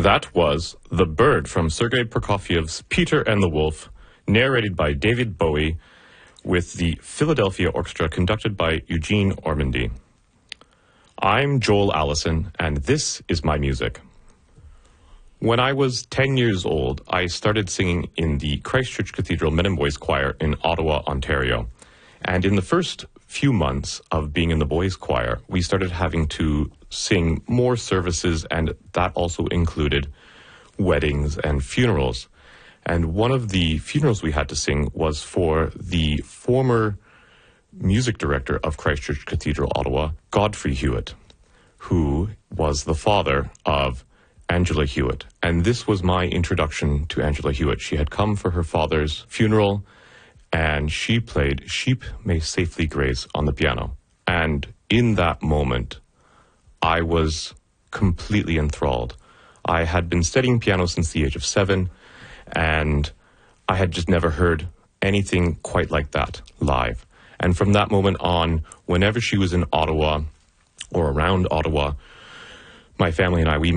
That was The Bird from Sergei Prokofiev's Peter and the Wolf, narrated by David Bowie, with the Philadelphia Orchestra conducted by Eugene Ormandy. I'm Joel Allison, and this is my music. When I was 10 years old, I started singing in the Christ Church Cathedral Men and Boys Choir in Ottawa, Ontario. And in the first few months of being in the boys' choir, we started having to sing more services, and that also included weddings and funerals. And one of the funerals we had to sing was for the former music director of Christ Church Cathedral, Ottawa, Godfrey Hewitt, who was the father of Angela Hewitt. And this was my introduction to Angela Hewitt. She had come for her father's funeral, and she played Sheep May Safely Graze on the piano. And in that moment, I was completely enthralled. I had been studying piano since the age of 7, and I had just never heard anything quite like that live. And from that moment on, whenever she was in Ottawa or around Ottawa, my family and I, we